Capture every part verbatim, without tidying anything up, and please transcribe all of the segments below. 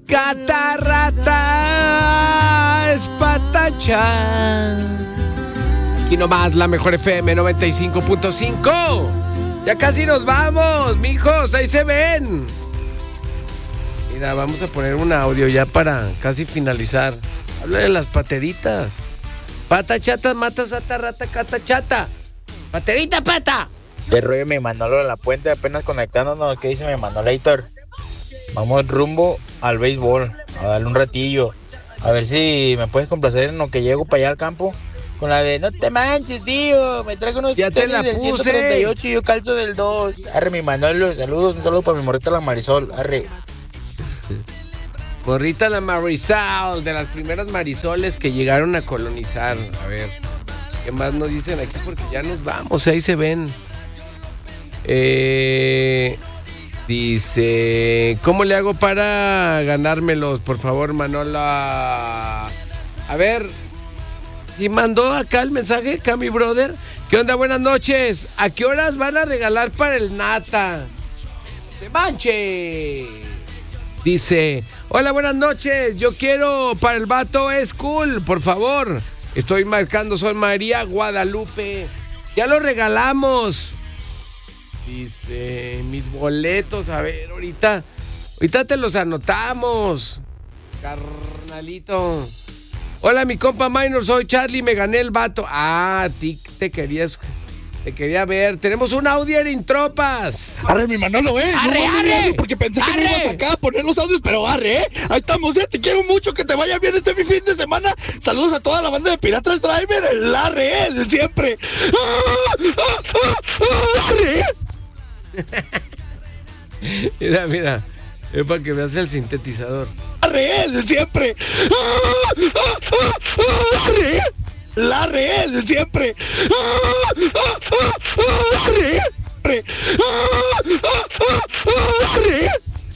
Catarrata es patacha. Aquí nomás la mejor F M noventa y cinco punto cinco. Ya casi nos vamos, mijos, ahí se ven. Mira, vamos a poner un audio ya para casi finalizar. Habla de las pateritas. Pata chata, mata sata rata, cata chata. Paterita pata. De rollo mi Manolo a la puente, apenas conectándonos. ¿Qué dice mi Manolator? Vamos rumbo al béisbol, a darle un ratillo. A ver si me puedes complacer en lo que llego para allá al campo. Con la de, no te manches, tío, me traigo unos ya te la del puse. ciento treinta y ocho y yo calzo del dos. Arre, mi Manolo, saludos, un saludo para mi morrita la Marisol, arre. Morrita la Marisol, de las primeras marisoles que llegaron a colonizar. A ver, ¿qué más nos dicen aquí? Porque ya nos vamos, ahí se ven. Eh, dice, ¿cómo le hago para ganármelos? Por favor, Manola. A ver, y mandó acá el mensaje, acá mi brother. ¿Qué onda? Buenas noches. ¿A qué horas van a regalar para el Nata? ¡Se manche! Dice, hola, buenas noches. Yo quiero para el vato es cool, por favor. Estoy marcando Sol María Guadalupe. Ya lo regalamos. Dice, mis boletos, a ver, ahorita, ahorita te los anotamos, carnalito. Hola, mi compa Minor, soy Charlie, me gané el vato. Ah, a ti te querías, te quería ver. Tenemos un audio en tropas. Arre, mi Manolo, eh. Arre, no, arre. Eso porque pensé arre. que no ibas acá a poner los audios, pero arre, eh. Ahí estamos, eh. Te quiero mucho, que te vaya bien este mi fin de semana. Saludos a toda la banda de Piratas Driver, el arre, eh, el siempre. Arre. Mira, mira, es para que veas el sintetizador. Arre, el siempre. Arre. La real siempre. Arre. Arre.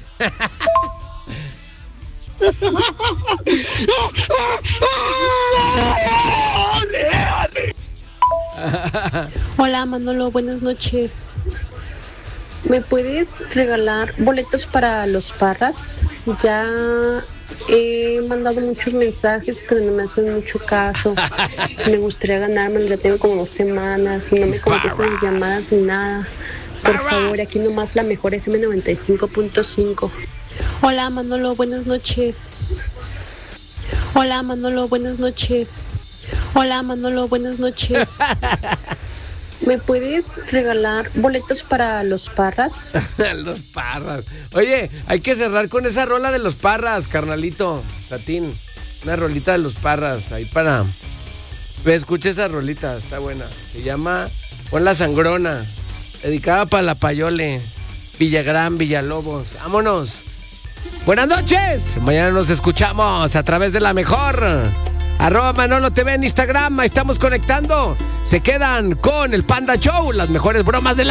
Hola Manolo, buenas noches. ¿Me puedes regalar boletos para los Parras? Ya he mandado muchos mensajes, pero no me hacen mucho caso. Me gustaría ganarme, ya tengo como dos semanas y no me contestan mis llamadas ni nada. Por favor, aquí nomás la mejor F M noventa y cinco punto cinco. Hola Manolo, buenas noches. Hola Manolo, buenas noches. Hola Manolo, buenas noches. ¿Me puedes regalar boletos para los Parras? Los Parras. Oye, hay que cerrar con esa rola de los Parras, carnalito. Satín, una rolita de los Parras. Ahí para... Ve, escucha esa rolita, está buena. Se llama Pon la Sangrona. Dedicada para la Payole. Villagrán, Villalobos. ¡Vámonos! Buenas noches. Mañana nos escuchamos a través de la mejor. Arroba Manolo T V en Instagram. Ahí estamos conectando. Se quedan con el Panda Show, las mejores bromas de la